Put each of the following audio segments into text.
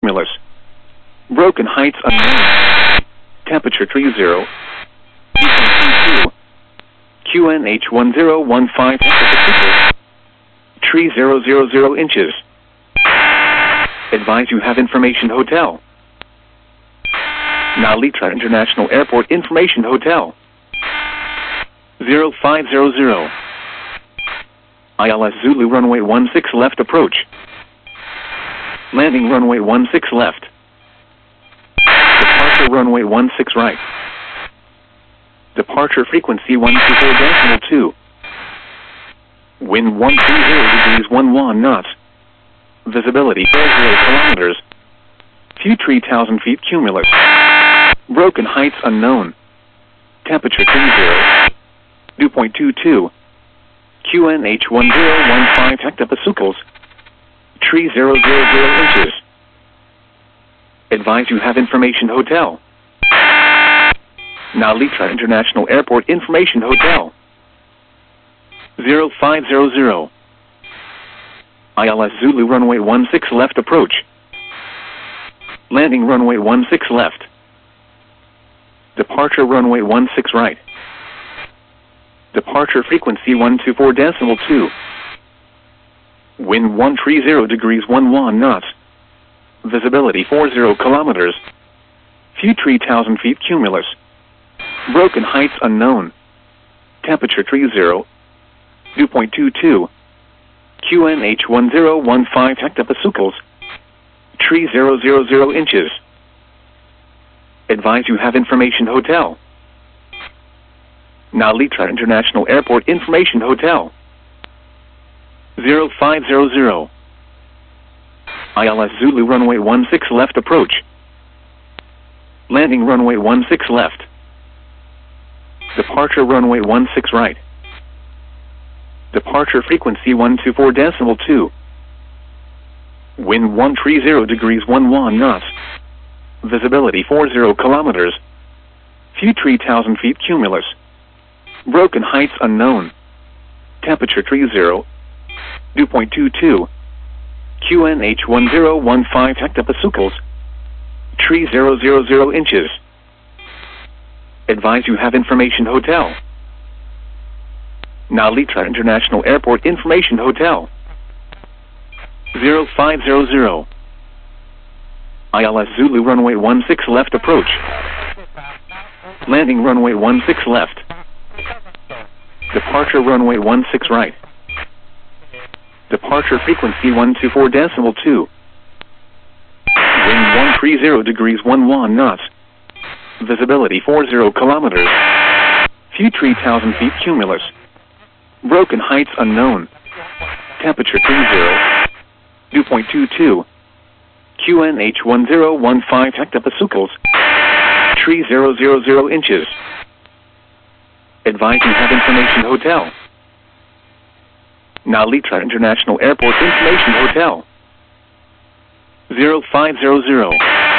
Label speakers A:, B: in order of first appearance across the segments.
A: Cumulus. Broken Heights unknown. Temperature 30. QNH 1015 hectopascals. Tree 000 inches. Advise you have information hotel. Nalitra International Airport Information Hotel. 0500. ILS Zulu runway 16 left approach. Landing runway 16 left. Departure runway 16 right. Departure frequency 124.2. Wind 130 degrees 11 knots. Visibility 40 kilometers. Few 3,000 feet cumulus. Broken Heights unknown. Temperature 30. Dew point 22. QNH 1015 hectopascals. Tree 000 inches. Advise you have information hotel. Nalitra International Airport Information Hotel. 0500. ILS Zulu runway 16 left approach. Landing runway 16 left. Departure runway 16 right. Departure frequency 124.2. Wind 130 degrees 11 knots. Visibility 40 kilometers. Few 3,000 feet cumulus. Broken Heights unknown. Temperature 30. Dew point 22. QNH 1015 hectopascals. Tree 000 inches. Advise you have information hotel. Nalitra International Airport Information Hotel. 0500. ILS Zulu runway 16 left approach. Landing runway 16 left. Departure runway 16 right. Departure frequency 124.2. Wind 130 degrees 11 knots. Visibility 40 kilometers. Few 3,000 feet cumulus. Broken Heights unknown. Temperature 30. Dew point 22. QNH 1015 hectopascals. Tree 000 inches. Advise you have information hotel. Nalitra International Airport Information Hotel. 0500. ILS Zulu runway 16 left approach. Landing runway 16 left. Departure runway 16 right. Departure frequency 124.2. Wind 130 degrees 11 knots. Visibility 40 kilometers. Few 3,000 feet cumulus. Broken Heights unknown. Temperature 30. Dew point 22. QNH 1015 hectopascals. Tree 000 inches. Advise you have information hotel. Nalitra International Airport Information Hotel. 0500.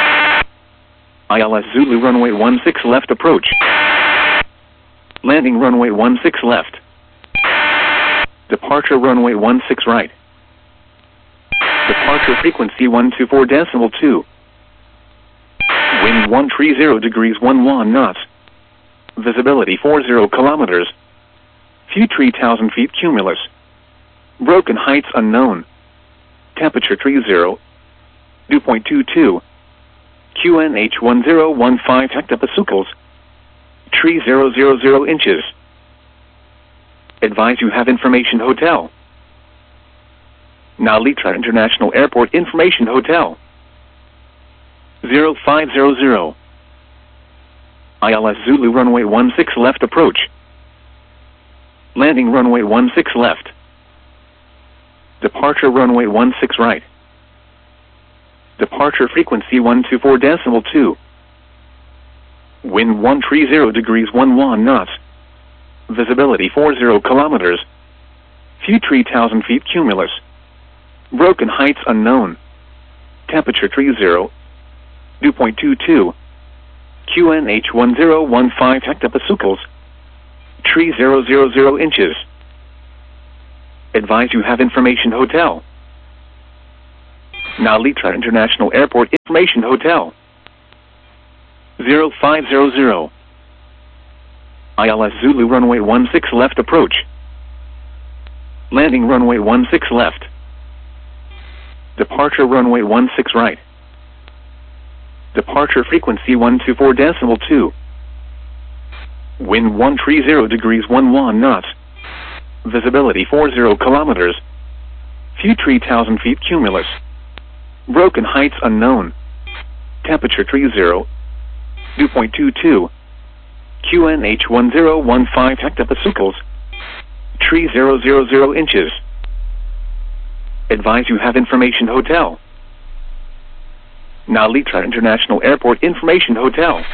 A: ILS Zulu runway 16 left approach. Landing runway 16 left. Departure runway 16 right. Departure frequency 124.2. Wind 130 degrees 11 knots. Visibility 40 kilometers. Few 3,000 feet cumulus. Broken Heights unknown. Temperature 30. Dew point 22. QNH 1015 hectopascals. Tree 000 inches. Advise you have information hotel. Nalitra International Airport Information Hotel. 0500. ILS Zulu runway 16 left approach. Landing runway 16 left. Departure runway 16 right. Departure frequency 124.2. Wind 130 degrees 11 knots. Visibility 40 kilometers. Few 3,000 feet cumulus. Broken Heights unknown. Temperature 30. Dew point 22. QNH 1015 hectopascals. Tree 000 inches. Advise you have information hotel. Now Litra International Airport Information Hotel. 0500. ILS Zulu runway 16 left approach. Landing runway 16 left. Departure runway 16 right. Departure frequency 124.2. Wind 130 degrees 11 knots. Visibility 40 kilometers. Few 3,000 feet cumulus. Broken heights unknown. Temperature 30. Dew point 22. QNH 1015 hectopascals. 3000 inches. Advise you have information hotel. Now Litra International Airport Information Hotel.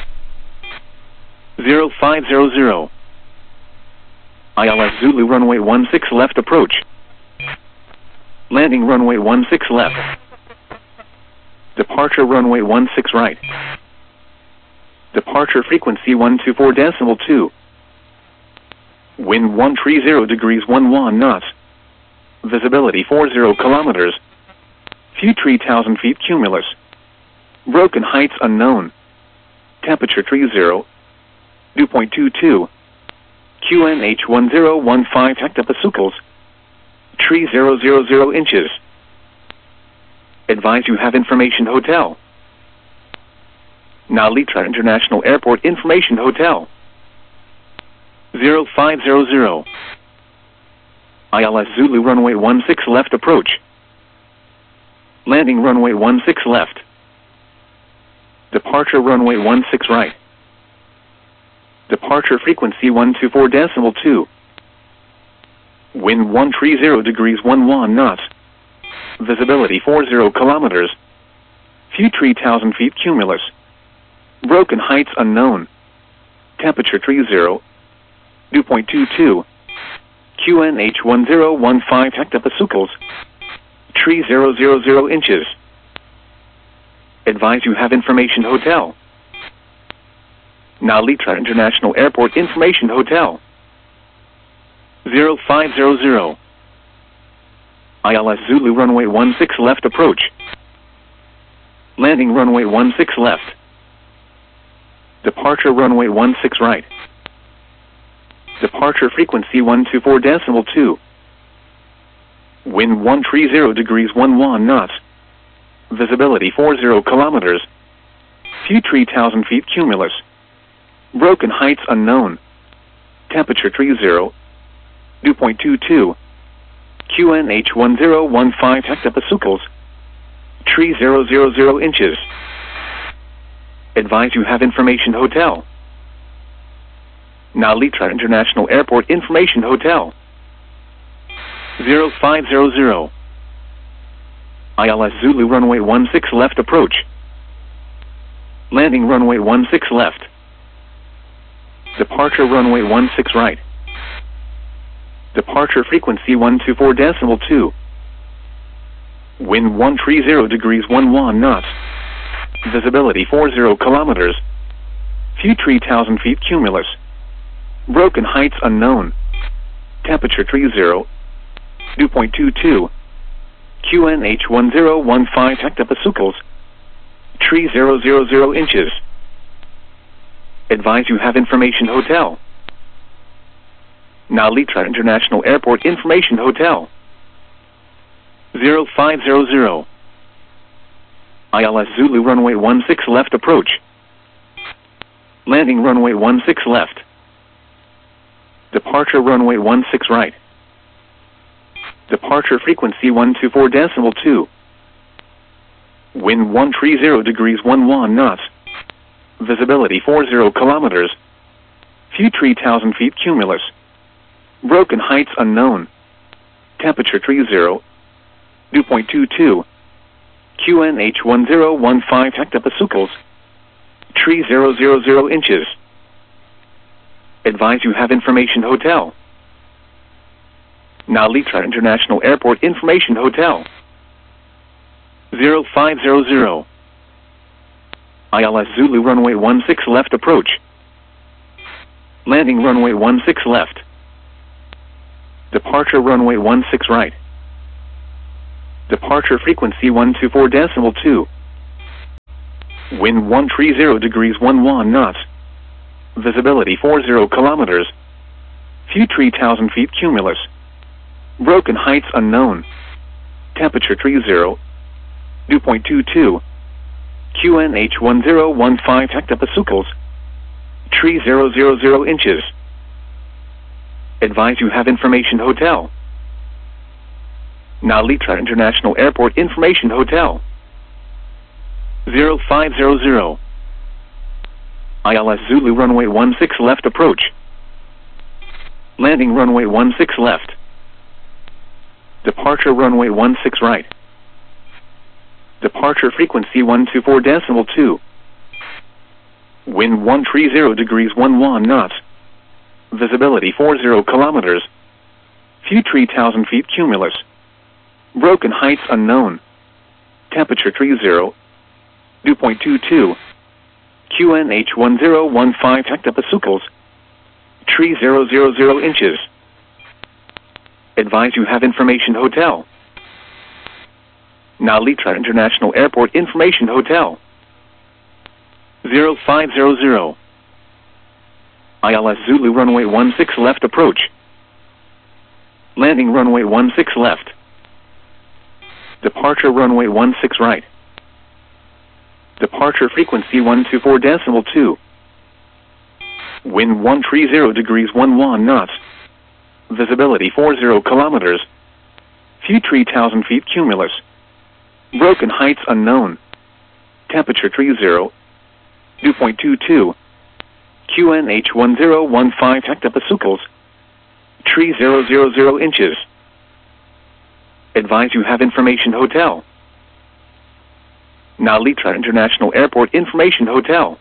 A: 0500. ILS Zulu runway 16 left approach. Landing runway 16 left. Departure runway 16 right. Departure frequency 124.2. Wind 130 degrees 11 knots. Visibility 40 kilometers. Few 3,000 feet cumulus. Broken heights unknown. Temperature 30. Dew point 22. QNH 1015 hectopascals. 3000 inches. Advise you have information hotel. Now Litra International Airport Information Hotel. 0500. ILS Zulu runway 16 left approach. Landing runway 16 left. Departure runway 16 right. Departure frequency 124.2. Wind 130 degrees 11 knots. Visibility 40 kilometers. Few 3,000 feet cumulus. Broken heights unknown. Temperature 30. Dew point 22. QNH 1015 hectopascals. 3000 inches. Advise you have information hotel. Now Litra International Airport Information Hotel. 0500. ILS Zulu runway 16 left approach. Landing runway 16 left. Departure runway 16 right. Departure frequency 124.2. Wind 130 degrees 11 knots. Visibility 40 kilometers. Few 3,000 feet cumulus. Broken heights unknown. Temperature 30. Dew point 22. QNH 1015 hectopascals. 3000 inches. Advise you have information hotel. Now Litra International Airport Information Hotel. 0500. ILS Zulu runway 16 left approach. Landing runway 16 left. Departure runway 16 right. Departure frequency 124.2. Wind 130 degrees 11 knots. Visibility 40 kilometers. Few 3,000 feet cumulus. Broken heights unknown. Temperature 30. Dew point 22. QNH 1015 hectopascals. 3000 inches. Advise you have information hotel. Now Litra International Airport Information Hotel. 0500. ILS Zulu runway 16 left approach. Landing runway 16 left. Departure runway 16 right. Departure frequency 124.2. Wind 130 degrees 11 knots. Visibility 40 kilometers. Few 3,000 feet cumulus. Broken heights unknown. Temperature 30. Dew point 22. QNH 1015 hectopascals. 3000 inches. Advise you have information hotel. Now Litra International Airport Information Hotel. 0500. ILS Zulu runway 16 left approach. Landing runway 16 left. Departure runway 16 right. Departure frequency 124.2. Wind 130 degrees 11 knots. Visibility 40 kilometers. View 3,000 feet cumulus. Broken heights unknown. Temperature 30. Dew point 22. QNH 1015 hectopascals. 3000 inches. Advise you have information hotel. Nalitra International Airport Information Hotel. 0500. ILS Zulu runway 16 left approach. Landing runway 16 left. Departure runway 16 right. Departure frequency 124.2. Wind 130 degrees 11 knots. Visibility 40 kilometers. View 3,000 feet cumulus. Broken heights unknown. Temperature 30. Dew point 22. QNH 1015 hectopascals. 3000 inches. Advise you have information hotel. Nalitra International Airport Information Hotel. 0500. ILS Zulu runway 16 left approach. Landing runway 16 left. Departure runway 16 right. Departure frequency 124.2. Wind 130 degrees 11 knots. Visibility 40 kilometers. View 3,000 feet cumulus. Broken heights unknown. Temperature 30. Dew point 22. QNH 1015 hectopascals. 3000 inches. Advise you have information hotel. Nalitra International Airport Information Hotel.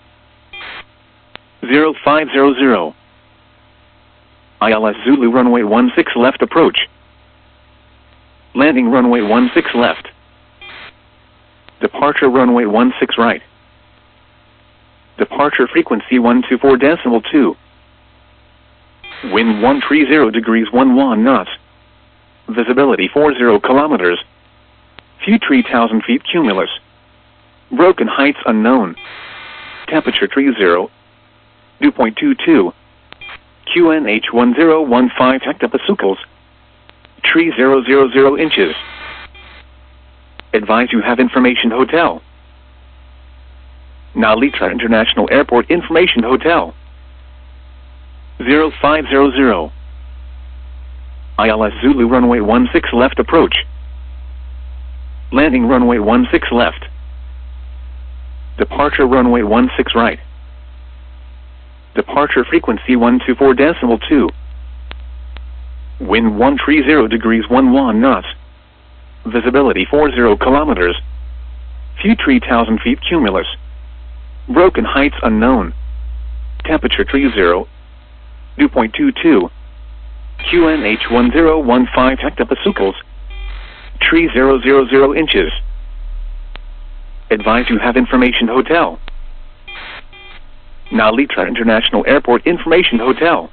A: 0500. ILS Zulu runway 16 left approach. Landing runway 16 left. Departure runway 16 right. Departure frequency 124.2. Wind 130 degrees 11 knots. Visibility 40 kilometers. View 3,000 feet cumulus. Broken heights unknown. Temperature 30. Dew point 22. QNH 1015 hectopascals. 3000 inches. Advise you have information hotel. Nalitra International Airport Information Hotel. 0500. ILS Zulu runway 16 left approach. Landing runway 16 left. Departure runway 16 right. Departure frequency 124.2. Wind 130 degrees 11 knots. Visibility 40 kilometers. View 3,000 feet cumulus. Broken heights unknown. Temperature 30. Dew point 22. QNH 1015 hectopascals. 3000 inches. Advise you have information hotel. Nalitra International Airport Information Hotel.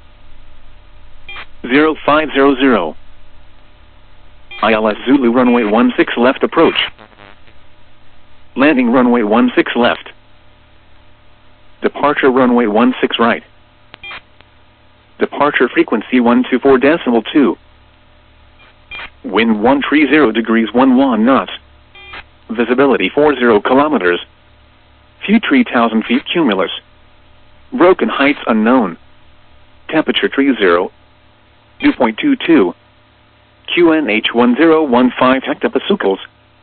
A: 0500. ILS Zulu runway 16 left approach. Landing runway 16 left. Departure runway 16 right. Departure frequency 124.2. Wind 130 degrees 11 knots. Visibility 40 kilometers. View 3,000 feet cumulus. Broken heights unknown. Temperature 30. Dew point 22. QNH 1015 hectopascals.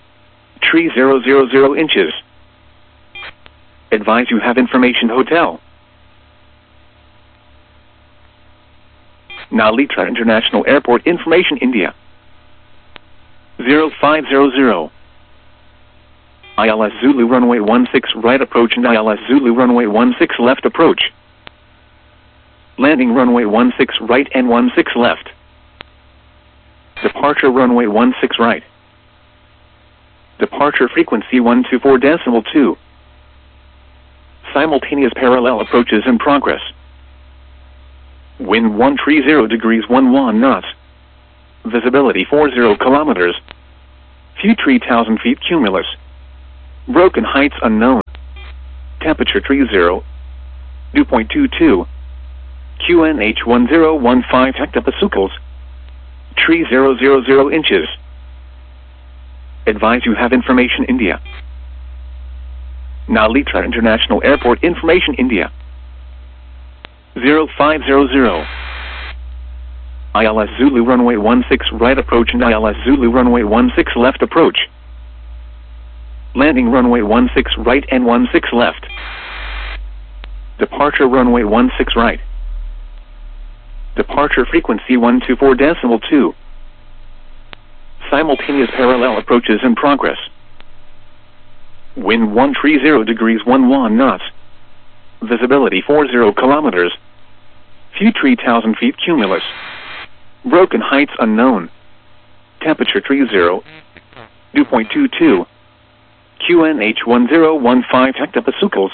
A: 3000 inches. Advise you have information hotel. Nalitra International Airport Information India. 0500. ILS Zulu runway 16 right approach and ILS Zulu runway 16 left approach. Landing runway 16 right and 16 left. Departure runway 16 right. Departure frequency 124.2. Simultaneous parallel approaches in progress. Wind 130 degrees 11 knots. Visibility 40 kilometers. View 3,000 feet cumulus. Broken heights unknown. Temperature 30. Dew point 22. QNH 1015 hectopascals. 3000 inches. Advise you have information India. Nalitra International Airport information India. 0500. ILS Zulu runway 16 right approach and ILS Zulu runway 16 left approach. Landing runway 16 right and 16 left. Departure runway 16 right. Departure frequency 124.2. Simultaneous parallel approaches in progress. Wind 130 degrees 11 knots. Visibility 40 kilometers. View 3,000 feet cumulus. Broken heights unknown. Temperature 30. Dew point 22. QNH 1015 hectopascals.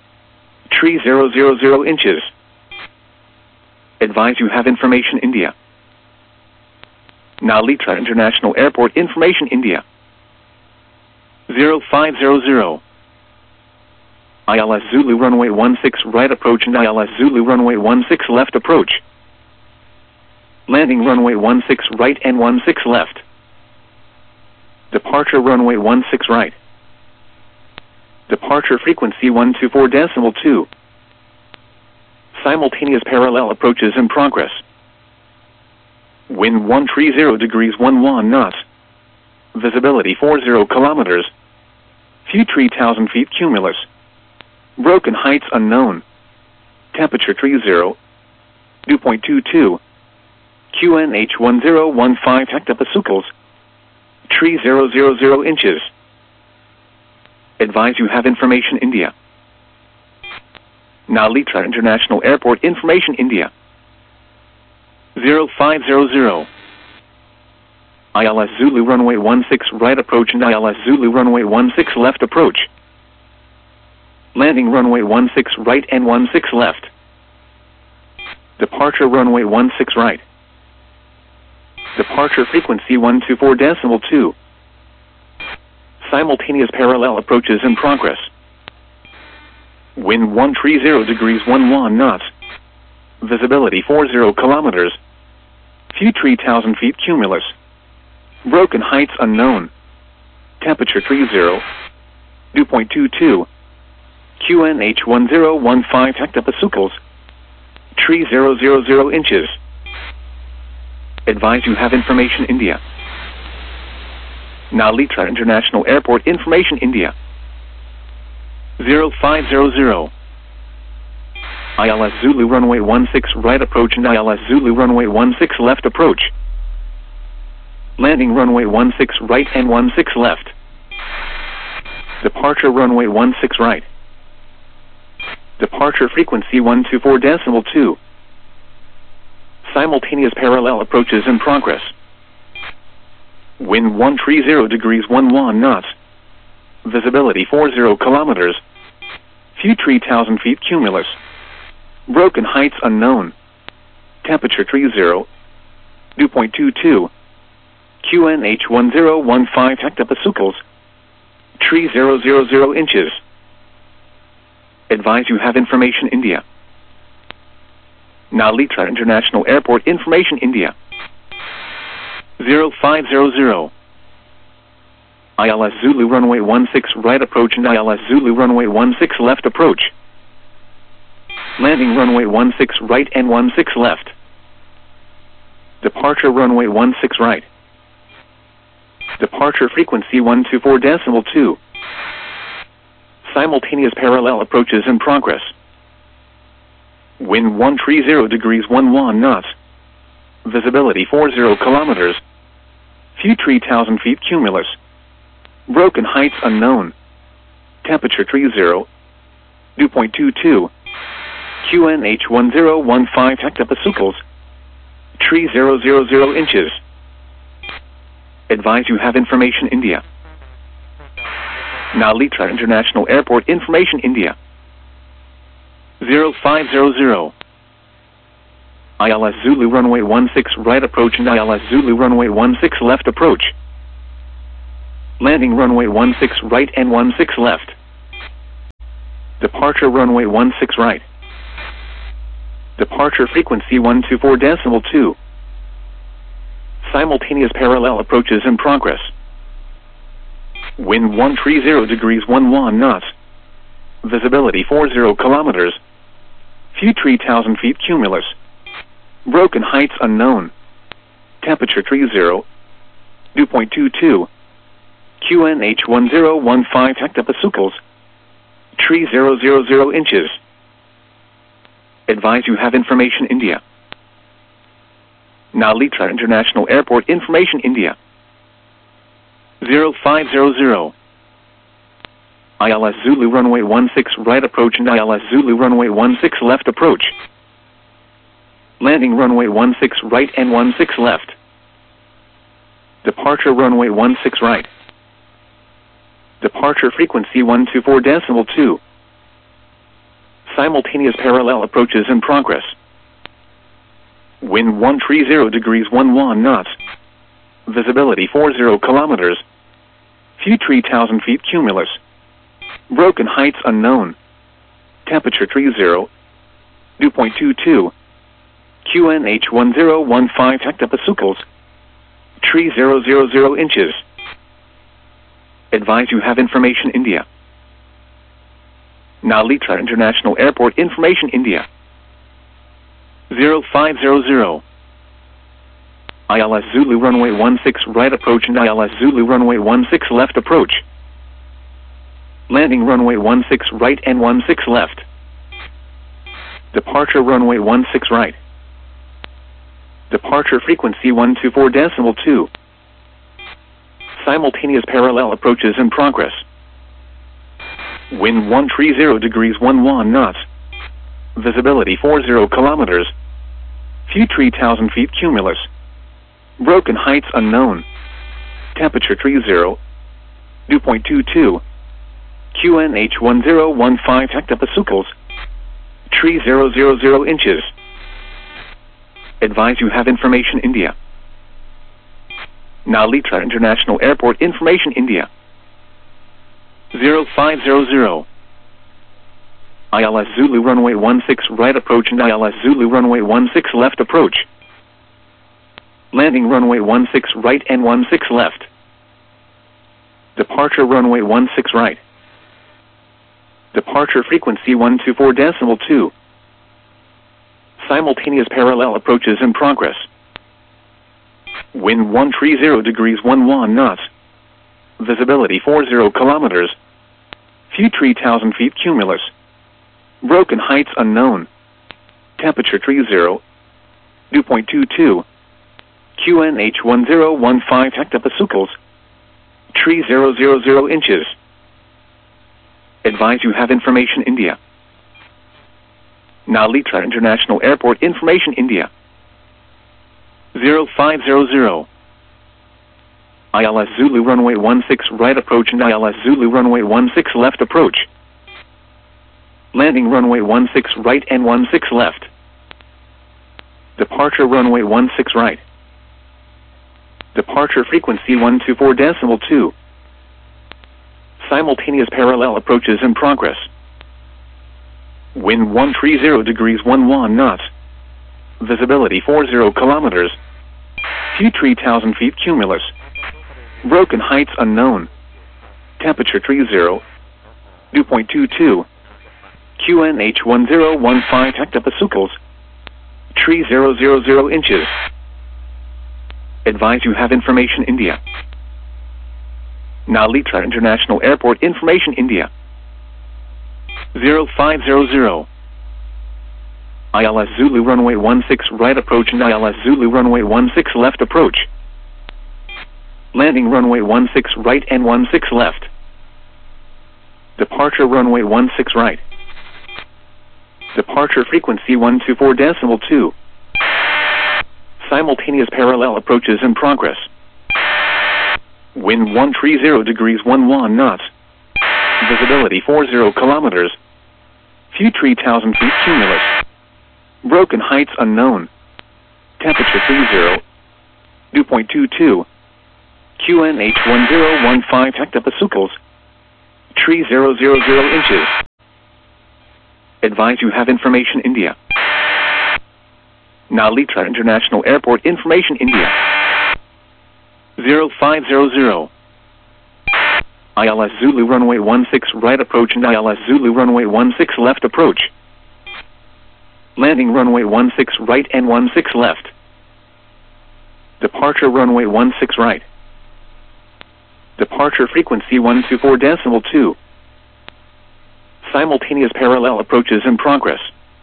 A: 3000 inches. Advise you have information India. Nalitra International Airport information India. 0500. ILS Zulu runway 16 right approach and ILS Zulu runway 16 left approach. Landing runway 16 right and 16 left. Departure runway 16 right. Departure frequency 124.2. Simultaneous parallel approaches in progress. Wind 130 degrees 11 knots. Visibility 40 kilometers. View 3,000 feet cumulus. Broken heights unknown. Temperature 30. Dew point 22. QNH 1015 hectopascals. 3000 inches. Advise you have information India. Nalitra International Airport information India. 0500. ILS Zulu runway 16 right approach and ILS Zulu runway 16 left approach. Landing runway 16 right and 16 left. Departure runway 16 right. Departure frequency 124.2. Simultaneous parallel approaches in progress. Wind 130 degrees 11 knots. Visibility 40 kilometers. View 3,000 feet cumulus. Broken heights unknown. Temperature 30. Dew point 22. QNH 1015 hectopascals. 3000 inches. Advise you have information India. Nalitra International Airport information India. 0500. ILS Zulu runway 16 right approach and ILS Zulu runway 16 left approach. Landing runway 16 right and 16 left. Departure runway 16 right. Departure frequency 124.2. Simultaneous parallel approaches in progress. Wind 130 degrees 11 knots. Visibility 40 kilometers. View 3,000 feet cumulus. Broken heights unknown. Temperature 30. Dew point 22. QNH 1015 hectopascals. 3000 inches. Advise you have information India. Nalitra International Airport information India. 0500. ILS Zulu runway 16 right approach and ILS Zulu runway 16 left approach. Landing runway 16 right and 16 left. Departure runway 16 right. Departure frequency 124.2. Simultaneous parallel approaches in progress. Wind 130 degrees 11 knots. Visibility 40 kilometers. View 3,000 feet cumulus. Broken heights unknown. Temperature 30. Dew point 22. QNH 1015 hectopascals. 3000 inches. Advise you have information India. Nalitra International Airport information India. 0500. ILS Zulu runway 16 right approach and ILS Zulu runway 16 left approach. Landing runway 16 right and 16 left. Departure runway 16 right. Departure frequency 124.2. Simultaneous parallel approaches in progress. Wind 130 degrees 11 knots. Visibility 40 kilometers. Few 3,000 feet cumulus. Broken heights unknown. Temperature 30. Dew point 22. QNH 1015 hectopascals. 3000 inches. Advise you have information India. Nalitra International Airport information India. 0500. ILS Zulu runway 16 right approach and ILS Zulu runway 16 left approach. Landing runway 16 right and 16 left. Departure runway 16 right. Departure frequency 124.2. Simultaneous parallel approaches in progress. Wind 130 degrees 11 knots. Visibility 40 kilometers. Few 3,000 feet cumulus. Broken heights unknown. Temperature 30. Dew point 22. QNH 1015 hectopascals. 3000 inches. Advise you have information India. Nalitra International Airport information India. 0500. ILS Zulu runway 16 right approach and ILS Zulu runway 16 left approach. Landing runway 16 right and 16 left. Departure runway 16 right. Departure frequency 124.2. Simultaneous parallel approaches in progress. Wind 130 degrees 11 knots. Visibility 40 kilometers. Few 3,000 feet cumulus. Broken heights unknown. Temperature 30. Dew point 22. QNH 1015 hectopascals. 3000 inches. Advise you have information India. Nalitra International Airport information India. 0500. ILS Zulu runway 16 right approach and ILS Zulu runway 16 left approach. Landing runway 16 right and 16 left. Departure runway 16 right. Departure frequency 124.2. Simultaneous parallel approaches in progress. Wind 130 degrees 11 knots. Visibility 40 kilometers. Few 3,000 feet cumulus. Broken heights unknown. Temperature 30. Dew point 22. QNH 1015 hectopascals. 3000 inches. Advise you have information India. Nalitra International Airport information India. 0500. ILS Zulu runway 16 right approach and ILS Zulu runway 16 left approach. Landing runway 16 right and 16 left. Departure runway 16 right. Departure frequency 124.2. Simultaneous parallel approaches in progress. Wind 130 degrees 11 knots. Visibility 40 kilometers. Few 3,000 feet cumulus. Broken heights unknown. Temperature 30. Dew point 22. QNH 1015 hectopascals. 3000 inches. Advise you have information India. Nalitra International Airport information India. 0500. ILS Zulu runway 16 right approach and ILS Zulu runway 16 left approach. Landing runway 16 right and 16 left. Departure runway 16 right. Departure frequency 124.2. Simultaneous parallel approaches in progress. Wind 130 degrees 11 knots. Visibility 40 kilometers. Few 3,000 feet cumulus. Broken heights unknown. Temperature 30. Dew point 22. QNH1015 hectopascals. Tree 000 inches. Advise you have information India. Nalita International Airport information India. 0500. ILS Zulu runway 16 right approach and ILS Zulu runway 16 left approach. Landing runway 16 right and 16 left. Departure runway 16 right. Departure frequency 124.2. Simultaneous parallel approaches in progress.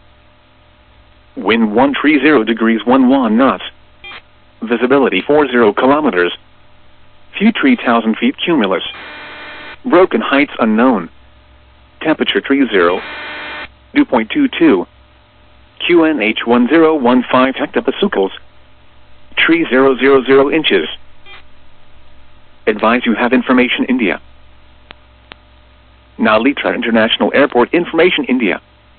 A: Wind 130 degrees 11 knots. Visibility 40 kilometers. Few 3,000 feet cumulus. Broken heights unknown. Temperature 30. Dew point 22. QNH 1015 hectopascals. Tree 000 inches. Advise you have information India. Nalita International Airport information India.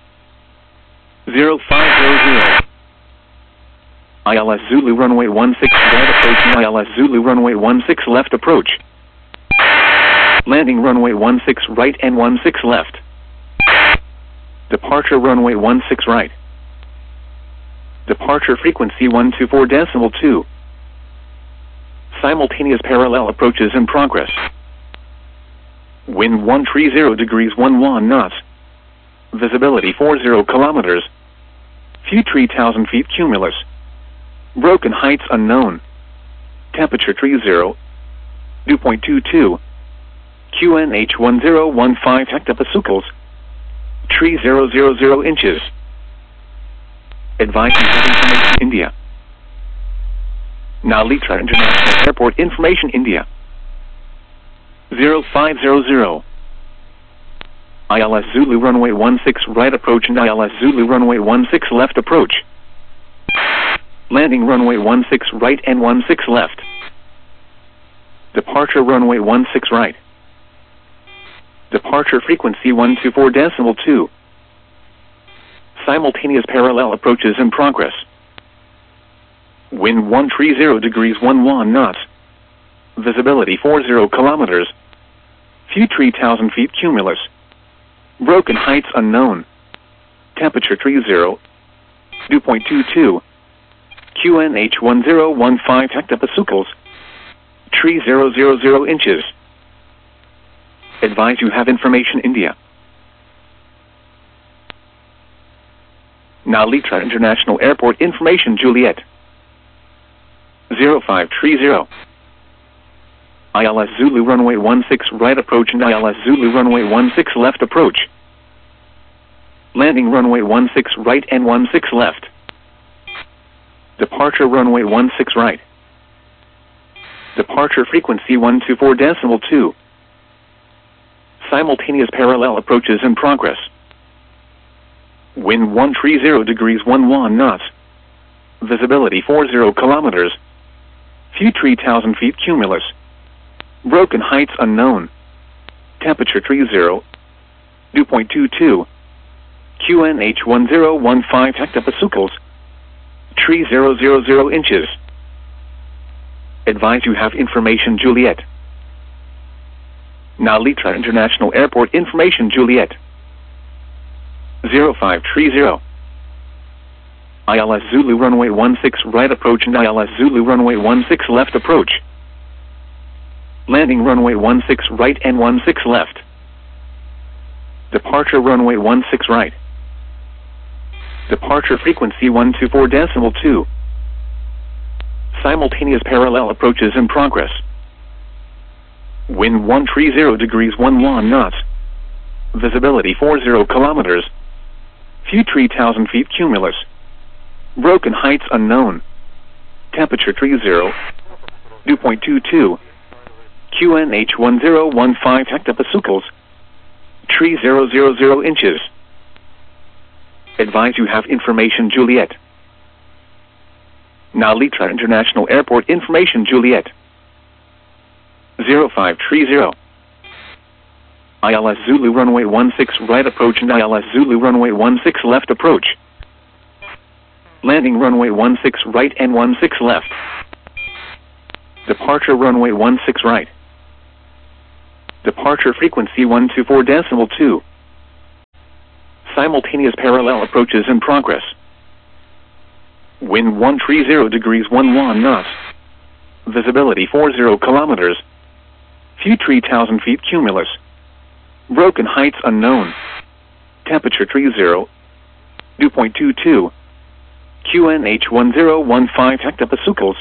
A: 0500. ILS Zulu runway 16 right approach and ILS Zulu runway 16 left approach. Landing runway 16 right and 16 left. Departure runway 16 right. Departure frequency 124.2. Simultaneous parallel approaches in progress. Wind 130 degrees 11 knots. Visibility 40 kilometers. Few 3,000 feet cumulus. Broken heights unknown. Temperature 30. Dew point 22. QNH 1015 hectopascals. Tree 000 inches. Advise you have information India. Nalita International Airport information India. 0500. ILS Zulu runway 16 right approach and ILS Zulu runway 16 left approach. Landing runway 16 right and 16 left. Departure runway 16 right. Departure frequency 124.2. Simultaneous parallel approaches in progress. Wind 130 degrees 11 knots. Visibility 40 kilometers. Few 3,000 feet cumulus. Broken heights unknown. Temperature 30. Dew point 22. QNH 1015 hectopascals. Tree 000 inches. Advise you have information India. Nalita International Airport information Juliet. 0530. ILS Zulu runway 16 right approach and ILS Zulu runway 16 left approach. Landing runway 16 right and 16 left. Departure runway 16 right. Departure frequency 124.2. Simultaneous parallel approaches in progress. Wind 130 degrees 11 knots. Visibility 40 kilometers. Few 3,000 feet cumulus. Broken heights unknown. Temperature 30. Dew point 22. QNH 1015 hectopascals. Tree 000 inches. Advise you have information Juliet. Nalita International Airport information Juliet. 0530. ILS Zulu runway 16 right approach and ILS Zulu runway 16 left approach. Landing runway 16 right and 16 left. Departure runway 16 right. Departure frequency 124.2. Simultaneous parallel approaches in progress. Wind 130 degrees 11 knots. Visibility 40 kilometers. Few 3,000 feet cumulus. Broken heights unknown. Temperature 30. Dew point 22. QNH 1015 hectopascals. Tree 000 inches. Advise you have information Juliet. Nalita International Airport information Juliet. 0530. ILS Zulu runway 16 right approach and ILS Zulu runway 16 left approach. Landing runway 16 right and 16 left. Departure runway 16 right. Departure frequency 124.2. Simultaneous parallel approaches in progress. Wind 130 degrees 11 knots. Visibility 40 kilometers. Few 3,000 feet cumulus. Broken heights unknown. Temperature 30. Dew point 22. QNH 1015 hectopascals.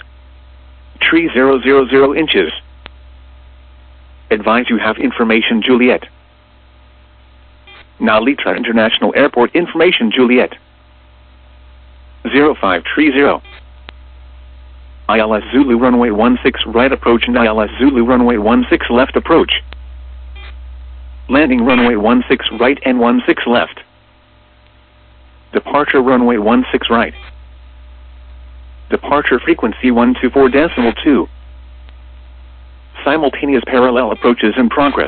A: 3000 inches. Advise you have information Juliet. Nalitra International Airport information Juliet. 0530. ILS Zulu runway 16 right approach and ILS Zulu runway 16 left approach. Landing runway 16 right and 16 left. Departure runway 16 right. Departure frequency 124.2. Simultaneous parallel approaches in progress.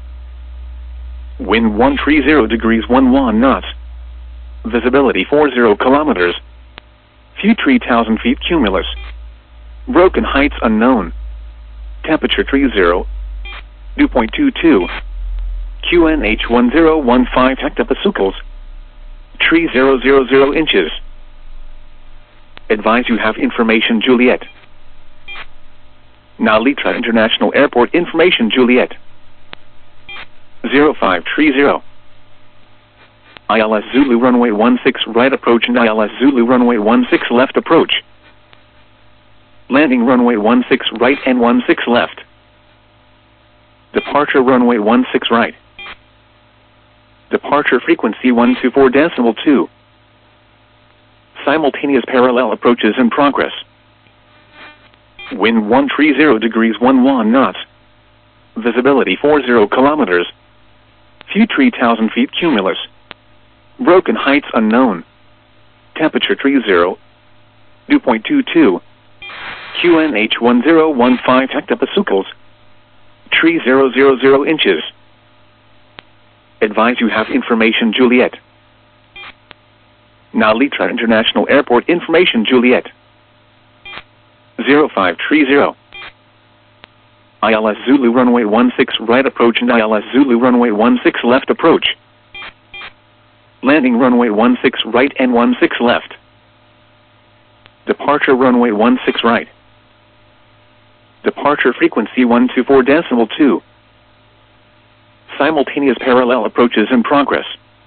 A: Wind 130 degrees 11 knots. Visibility 40 kilometers. Few 3,000 feet cumulus. Broken heights unknown. Temperature 30. Dew point 22. QNH 1015 hectopascals. 3000 inches. Advise you have information Juliet. Nalitra International Airport information Juliet. 0530. ILS Zulu runway 16 right approach and ILS Zulu runway 16 left approach. Landing runway 16 right and 16 left. Departure runway 16 right. Departure frequency 124.2. Simultaneous parallel approaches in progress. Wind 130 degrees 11 knots. Visibility 40 kilometers. Few 3,000 feet cumulus. Broken heights unknown. Temperature 30. Dew point 22. QNH 1015 hectopascals. 3000 inches. Advise you have information Juliet. Nalitra International Airport information Juliet. 0530. ILS Zulu runway 16 right approach and ILS Zulu runway 16 left approach. Landing runway 16 right and 16 left. Departure runway 16 right. Departure frequency 124.2. Simultaneous parallel approaches in progress.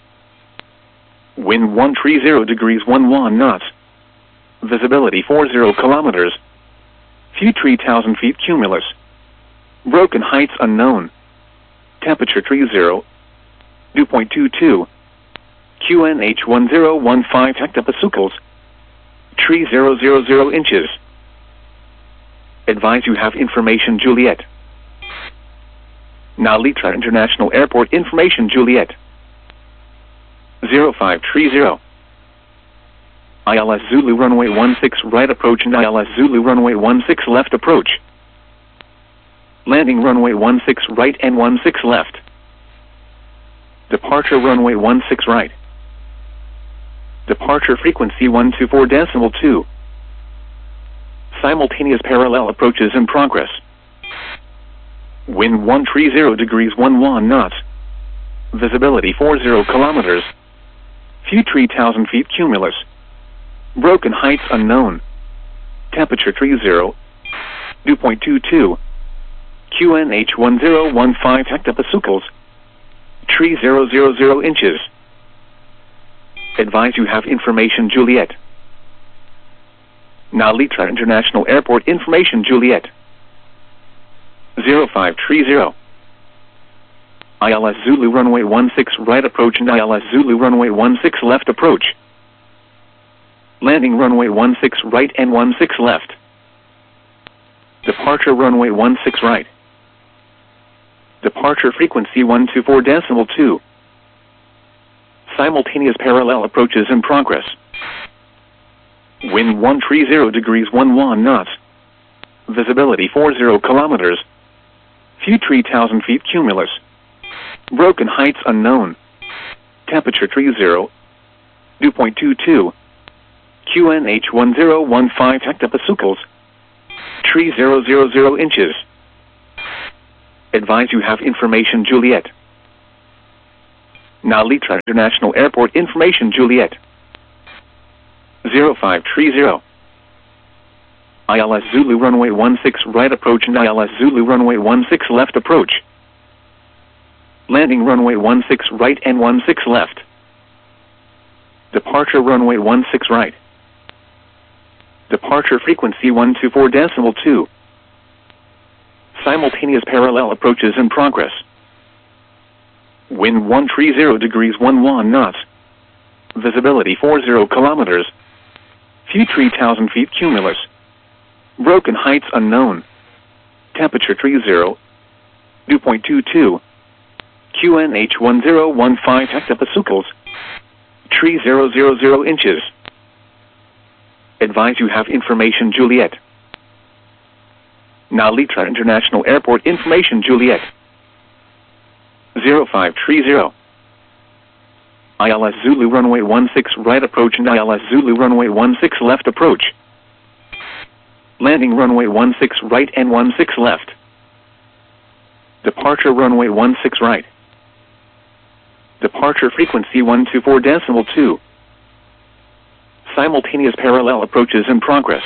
A: Wind 130 degrees 11 knots. Visibility 40 kilometers. Few 3,000 feet cumulus. Broken heights unknown. Temperature 30. Dew point 22. QNH 1015 hectopascals. 3000 inches. Advise you have information Juliet. Nalitra International Airport information Juliet. 0530. ILS Zulu runway 16 right approach and ILS Zulu runway 16 left approach. Landing runway 16 right and 16 left. Departure runway 16 right. Departure frequency 124.2. Simultaneous parallel approaches in progress. Wind 130 degrees 11 knots. Visibility 40 kilometers. Few 3,000 feet cumulus. Broken heights unknown. Temperature 30. Dew point 22. QNH 1015 hectopascals. 3000 inches. Advise you have information Juliet. Nalitra International Airport information Juliet. 0530. ILS Zulu runway 16 right approach and ILS Zulu runway 16 left approach. Landing runway 16 right and 16 left. Departure runway 16 right. Departure frequency 124.2. Simultaneous parallel approaches in progress. Wind 130 degrees 11 knots. Visibility 40 kilometers. Few 3,000 feet cumulus. Broken heights unknown. Temperature 30. Dew point 22. QNH 1015 hectopascals. Tree 000 inches. Advise you have information Juliet. Now Litra International Airport information Juliet. 0530. ILS Zulu runway 16 right approach and ILS Zulu runway 16 left approach. Landing runway 16 right and 16 left. Departure runway 16 right. Departure frequency 124.2. Simultaneous parallel approaches in progress. Wind 130 degrees 11 knots. Visibility 40 kilometers. Few 3,000 feet cumulus. Broken heights unknown. Temperature 30. Dew point 22. QNH 1015 hectopascals. Tree 000 inches. Advise you have information Juliet. Now Litra International Airport information Juliet. 0530. ILS Zulu runway 16 right approach and ILS Zulu runway 16 left approach. Landing runway 16 right and 16 left. Departure runway 16 right. Departure frequency 124.2. Simultaneous parallel approaches in progress.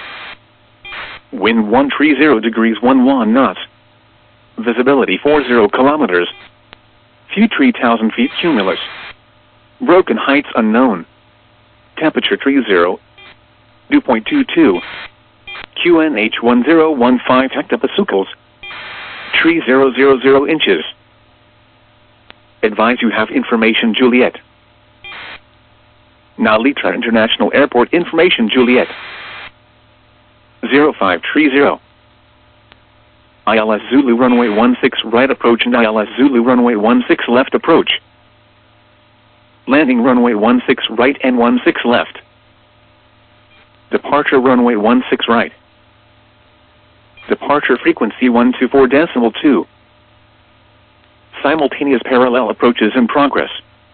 A: Wind 130 degrees 11 knots. Visibility 40 kilometers. Few 3,000 feet cumulus. Broken heights unknown. Temperature 30. Dew point 22. QNH 1015 hectopascals. Tree 000 inches. Advise you have information Juliet. Now Litra International Airport information Juliet. 0530. ILS Zulu runway 16 right approach and ILS Zulu runway 16 left approach. Landing runway 16 right and 16 left. Departure runway 16 right. Departure frequency 124.2. Simultaneous parallel approaches in progress.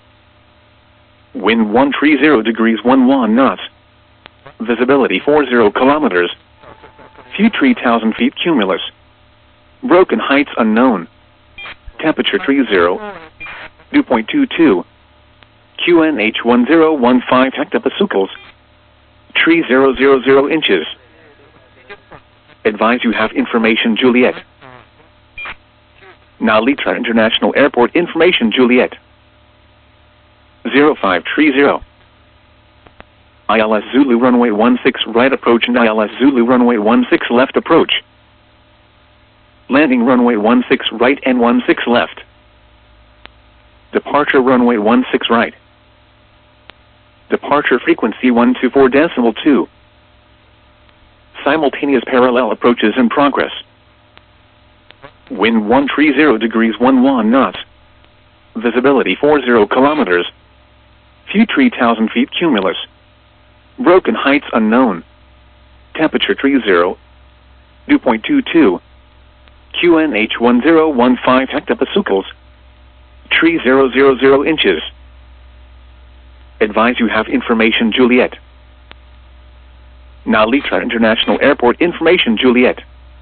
A: Wind 130 degrees 11 knots. Visibility 40 kilometers. Few 3,000 feet cumulus. Broken heights unknown. Temperature 30. Dew point 22. QNH 1015 hectopascals. Tree 000 inches. Advise you have information Juliet. Now Litra International Airport information Juliet. 0530. ILS Zulu runway 16 right approach and ILS Zulu runway 16 left approach. Landing runway 16 right and 16 left. Departure runway 16 right. Departure frequency 124.2. Simultaneous parallel approaches in progress. Wind 130 degrees 11 knots. Visibility 40 kilometers. Few 3,000 feet cumulus. Broken heights unknown. Temperature 30. Dew point 22. QNH 1015 hectopascals. Tree 000 inches. Advise you have information Juliet. Now Litra International Airport information Juliet.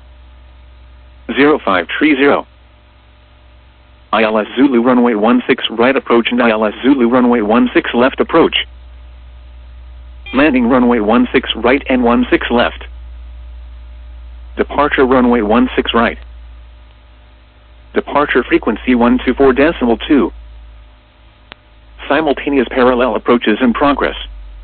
A: 0530. ILS Zulu runway 16 right approach and ILS Zulu runway 16 left approach. Landing runway 16 right and 16 left. Departure runway 16 right. Departure frequency 124.2. Simultaneous parallel approaches in progress.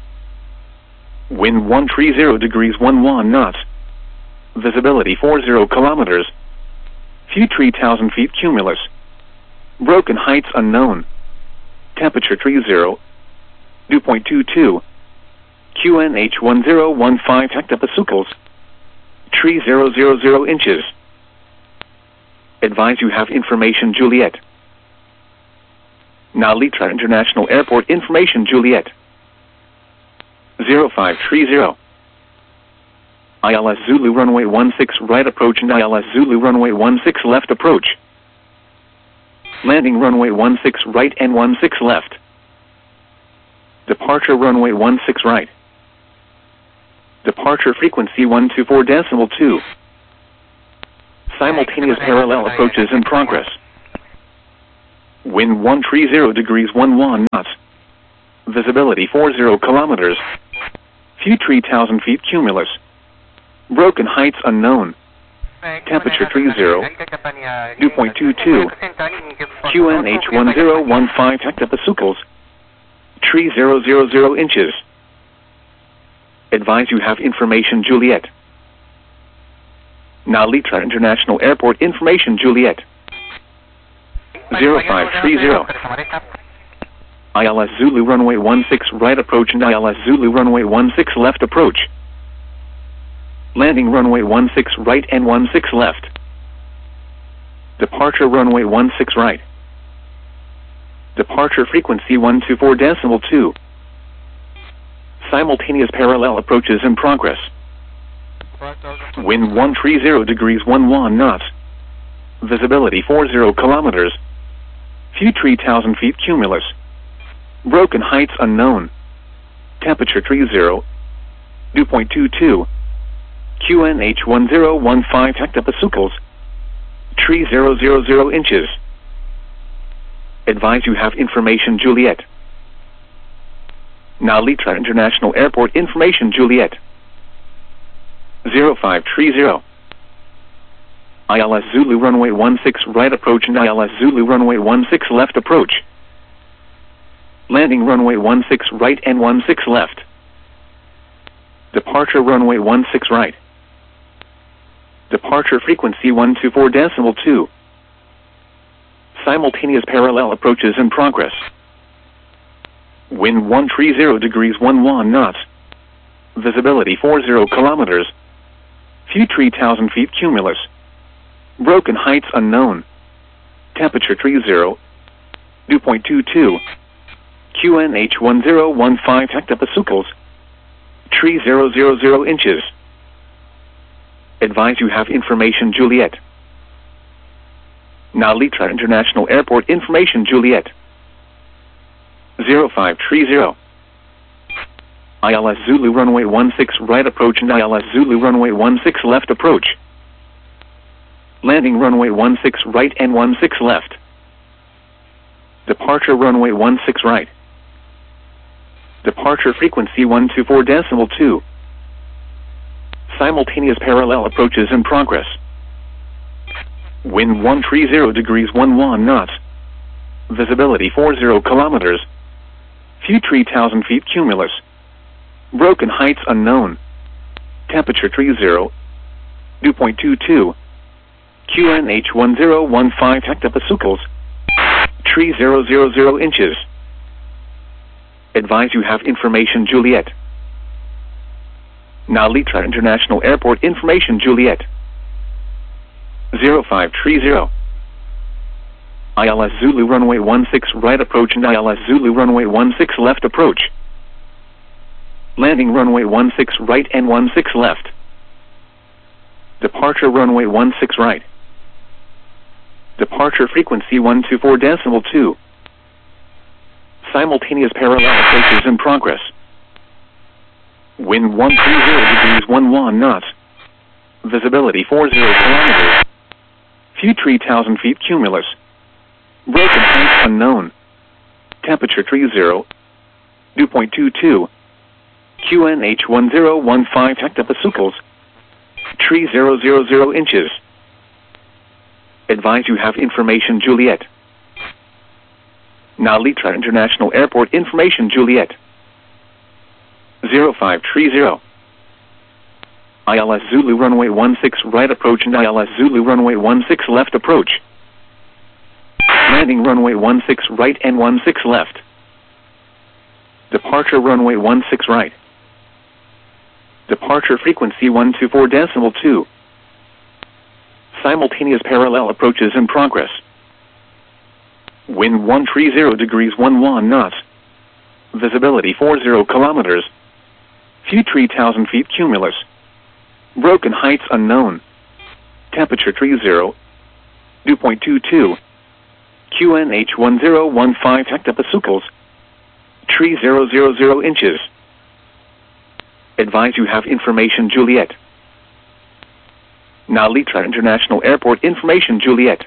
A: Wind 130 degrees 11 knots. Visibility 40 kilometers. Few 3,000 feet cumulus. Broken heights unknown. Temperature 30. Dew point 22. QNH 1015 hectopascals. Tree 000 inches. Advise you have information Juliet. Now Litra International Airport information Juliet. 0530. ILS Zulu runway 16 right approach and ILS Zulu runway 16 left approach. Landing runway 16 right and 16 left. Departure runway 16 right. Departure frequency 124.2. Simultaneous parallel approaches in progress. Wind 130 degrees 11 knots. Visibility 40 kilometers. Few 3,000 feet cumulus. Broken heights unknown. Temperature 30. Dew point 22. QNH 1015 hectopascals. 3000 inches. Advise you have information Juliet. Nalitra International Airport information Juliet. 0530. ILS Zulu runway 16 right approach and ILS Zulu runway 16 left approach. Landing runway 16 right and 16 left. Departure runway 16 right. Departure frequency 124.2. Simultaneous parallel approaches in progress. Wind 130 degrees 11 knots. Visibility 40 kilometers. Few 3,000 feet cumulus. Broken heights unknown. Temperature 30. Dew point 22. QNH 1015 hectopascals. 3000 inches. Advise you have information Juliet. Nalitra International Airport information Juliet. 0530. ILS Zulu runway 16 right approach and ILS Zulu runway 16 left approach. Landing runway 16 right and 16 left. Departure runway 16 right. Departure frequency 124.2. Simultaneous parallel approaches in progress. Wind 130 degrees 11 knots. Visibility 40 kilometers. Few 3,000 feet cumulus. Broken heights unknown. Temperature 30. Dew point 22. QNH 1015 hectopascals. 3000 inches. Advise you have information Juliet. Nalitra International Airport information Juliet. 0530. ILS Zulu runway 16 right approach and ILS Zulu runway 16 left approach. Landing runway 16 right and 16 left. Departure runway 16 right. Departure frequency 124.2. Simultaneous parallel approaches in progress. Wind 130 degrees 11 knots. Visibility 40 kilometers. Few 3,000 feet cumulus. Broken heights unknown. Temperature 30. Dew point 22. QNH 1015 hectopascals. 3000 inches. Advise you have information Juliet. Nalitra International Airport information Juliet. 0530. ILS Zulu runway 16 right approach and ILS Zulu runway 16 left approach. Landing runway 16 right and 16 left. Departure runway 16 right. Departure frequency 124.2. Simultaneous parallel approaches in progress. Wind 130 degrees 11 knots. Visibility 40 kilometers. Few 3,000 feet cumulus. Broken heights unknown. Temperature 30. Dew point 22. QNH 1015 hectopascals. 3000 inches. Advise you have information Juliet. Nalitra International Airport information Juliet. 0530. ILS Zulu runway 16 right approach and ILS Zulu runway 16 left approach. Landing runway 16 right and 16 left. Departure runway 16 right. Departure frequency 124.2. Simultaneous parallel approaches in progress. Wind 130 degrees 11 knots. Visibility 40 kilometers. Few 3,000 feet cumulus. Broken heights unknown. Temperature 30. Dew point 22. QNH 1015 hectopascals. 3000 inches. Advise you have information Juliet. Nalitra International Airport information Juliet.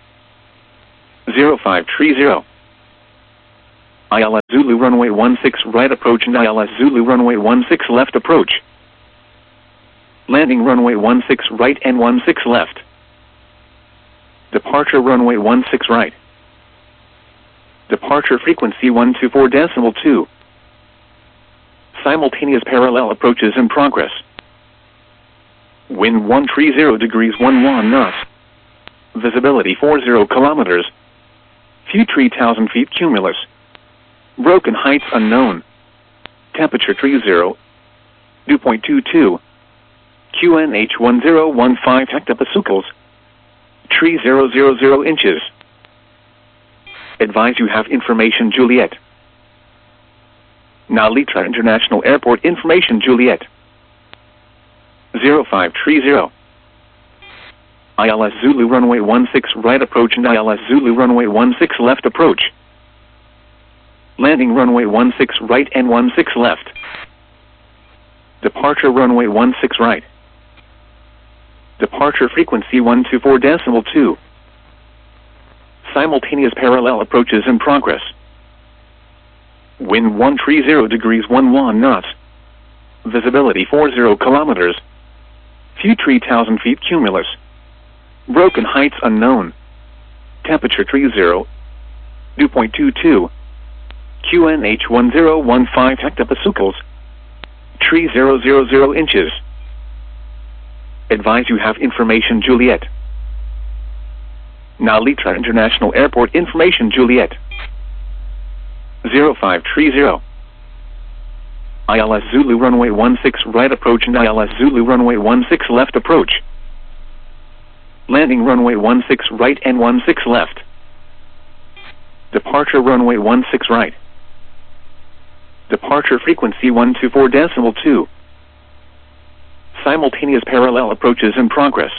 A: 0530. ILS Zulu runway 16 right approach and ILS Zulu runway 16 left approach. Landing runway 16 right and 16 left. Departure runway 16 right. Departure frequency 124.2. Simultaneous parallel approaches in progress. Wind 130 degrees 11 knots. Visibility 40 kilometers. Few 3,000 feet cumulus. Broken heights unknown. Temperature 30. Dew point 22. QNH 1015 hectopascals. 3000 inches. Advise you have information Juliet. Nalitra International Airport information Juliet. 0530. ILS Zulu runway 16 right approach and ILS Zulu runway 16 left approach. Landing runway 16 right and 16 left. Departure runway 16 right. Departure frequency 124.2. Simultaneous parallel approaches in progress. Wind 130 degrees 11 knots. Visibility 40 kilometers. Few 3,000 feet cumulus. Broken heights unknown. Temperature 30. Dew point 22. QNH 1015 hectopascals. 3000 inches. Advise you have information Juliet. Nalitra International Airport information Juliet. 0530. ILS Zulu runway 16 right approach and ILS Zulu runway 16 left approach. Landing runway 16 right and 16 left. Departure runway 16 right. Departure frequency 124.2. Simultaneous parallel approaches in progress.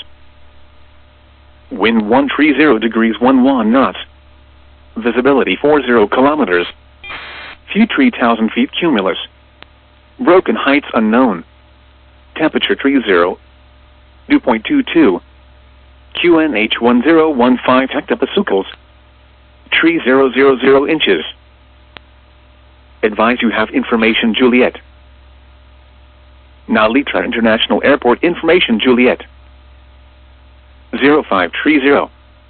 A: Wind 130 degrees 11 knots. Visibility 40 kilometers. Few 3,000 feet cumulus. Broken heights unknown. Temperature 30. Dew point 22. QNH 1015 hectopascals. 3000 inches. Advise you have information Juliet. Nalitra International Airport information Juliet. 0530.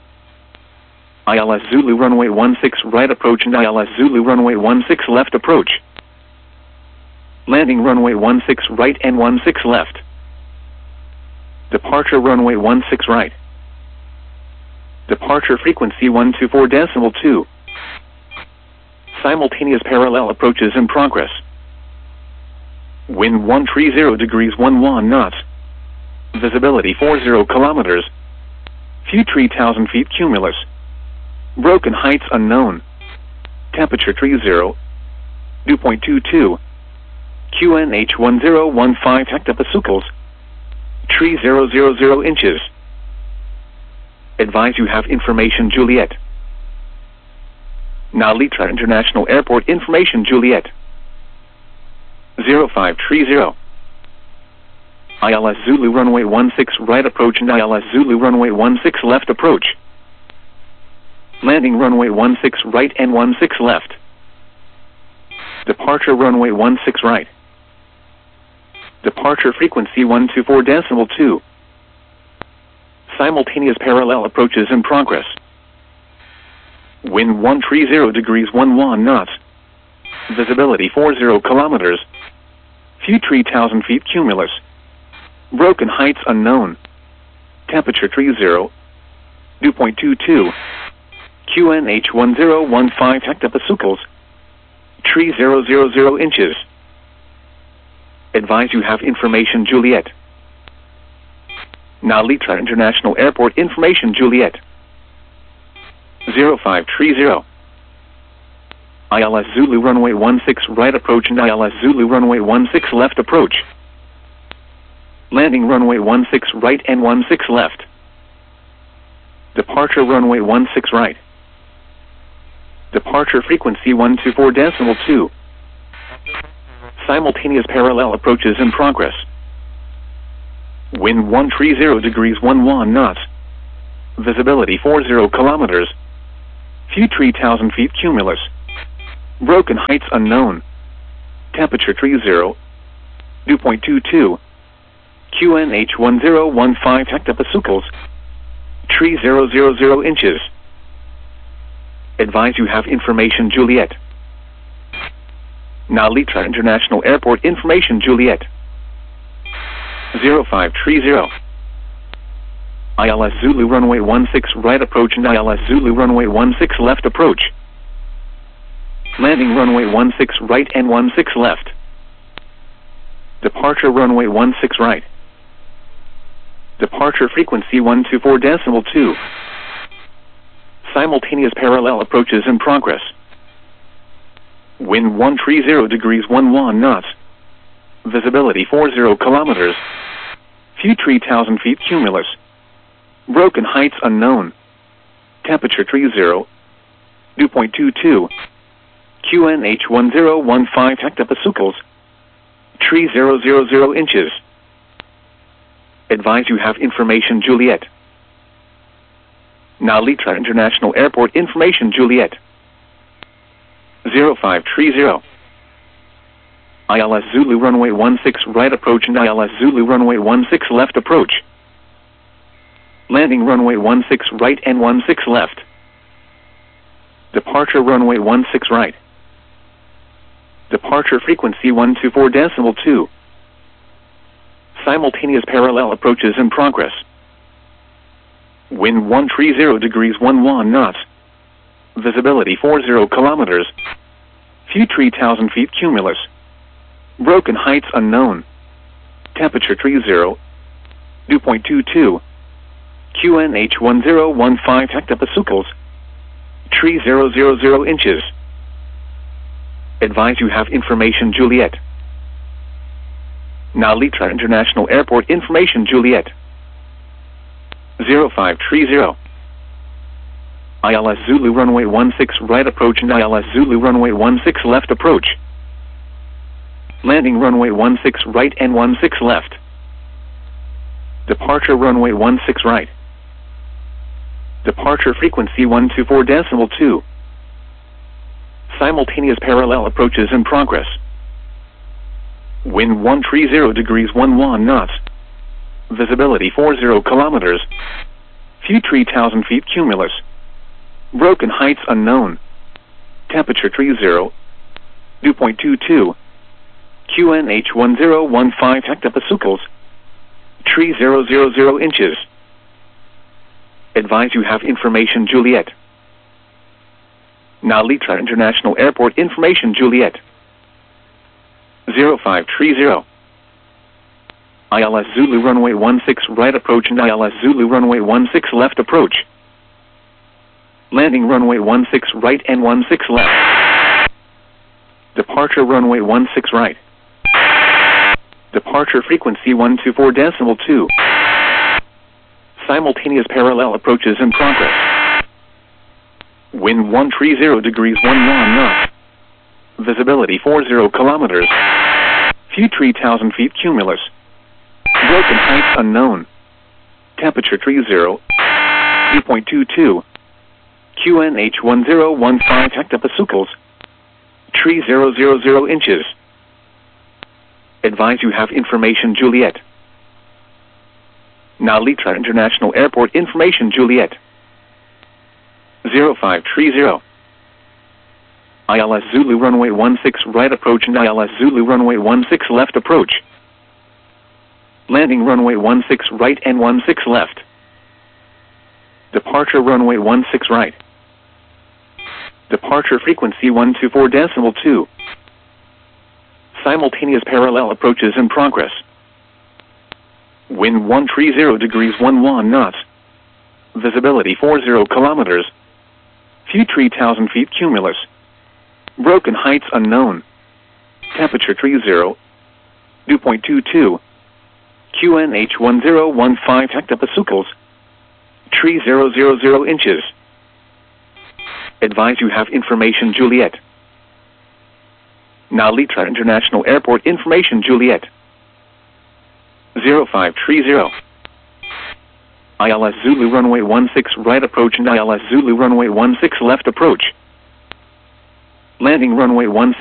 A: ILS Zulu runway 16 right approach and ILS Zulu runway 16 left approach. Landing runway 16 right and 16 left. Departure runway 16 right. Departure frequency 124.2. Simultaneous parallel approaches in progress. Wind 130 degrees 11 knots. Visibility 40 kilometers. Few 3,000 feet cumulus. Broken heights unknown. Temperature 30. Dew point 22. QNH 1015 hectopascals. 3000 inches. Advise you have information Juliet. Nalitra International Airport information Juliet. 0530. ILS Zulu runway 16 right approach and ILS Zulu runway 16 left approach. Landing runway 16 right and 16 left. Departure runway 16 right. Departure frequency 124.2. Simultaneous parallel approaches in progress. Wind 130 degrees 11 knots. Visibility 40 kilometers. Few 3,000 feet cumulus. Broken heights unknown. Temperature 30. Dew point 22. QNH 1015 hectopascals. 3000 inches. Advise you have information Juliet. Nalitra International Airport information Juliet. 0530. ILS Zulu runway 16 right approach and ILS Zulu runway 16 left approach. Landing runway 16 right and 16 left. Departure runway 16 right. Departure frequency 124.2. Simultaneous parallel approaches in progress. Wind 130 degrees 11 knots. Visibility 40 kilometers. Few 3,000 feet cumulus. Broken heights unknown. Temperature 30. Dew point 22. QNH 1015 hectopascals. 3000 inches. Advise you have information Juliet. Nalitra International Airport information Juliet. 0530. ILS Zulu runway 16 right approach and ILS Zulu runway 16 left approach. Landing runway 16 right and 16 left. Departure runway 16 right. Departure frequency 124.2. Simultaneous parallel approaches in progress. Wind 130 degrees 11 knots. Visibility 40 kilometers. Few 3,000 feet cumulus. Broken heights unknown. Temperature 30. Dew point 22. QNH 1015 hectopascals. 3000 inches. Advise you have information Juliet. Nalitra International Airport information Juliet. 0530. ILS Zulu runway 16 right approach and ILS Zulu runway 16 left approach. Landing runway 16 right and 16 left. Departure runway 16 right. Departure frequency 124.2. Simultaneous parallel approaches in progress. Wind 130 degrees 11 knots. Visibility 40 kilometers. Few 3,000 feet cumulus. Broken heights unknown. Temperature 30. Dew point 22. QNH 1015 hectopascals. 3000 inches. Advise you have information Juliet. Nalitra International Airport information Juliet. 0530. ILS Zulu runway 16 right approach and ILS Zulu runway 16 left approach. Landing runway 16 right and 16 left. Departure runway 16 right. Departure frequency 124.2. Simultaneous parallel approaches in progress. Wind 130 degrees 11 knots. Visibility 40 kilometers. Few 3,000 feet cumulus. Broken heights unknown. Temperature 30. Dew point 22. QNH 1015 hectopascals. 3000 inches. Advise you have information Juliet. Nalitra International Airport information Juliet. 0530. ILS Zulu runway 16 right approach and ILS Zulu runway 16 left approach. Landing runway 16 right and 16 left. Departure runway 16 right. Departure frequency 124.2. Simultaneous parallel approaches in progress. Wind 130 degrees 11 knots. Visibility 40 kilometers. Few 3,000 feet cumulus. Broken heights unknown. Temperature 30. Dew point 22. QNH 1015 hectopascals. 3000 inches. Advise you have information Juliet. Nalitra International Airport information Juliet. 0530. ILS Zulu runway 16 right approach and ILS Zulu runway 16 left approach. Landing runway 16 right and 16 left. Departure runway 16 right. Departure frequency 124.2. Simultaneous parallel approaches in progress. Wind 130 degrees 11 knots. Visibility 40 kilometers. Few 3,000 feet cumulus. Broken heights unknown. Temperature 30. Dew point 22. QNH 1015 hectopascals. 3000 inches. Advise you have information Juliet. Nalitra International Airport information Juliet. 0530. ILS Zulu runway 16 right approach and ILS Zulu runway 16 left approach. Landing runway 16.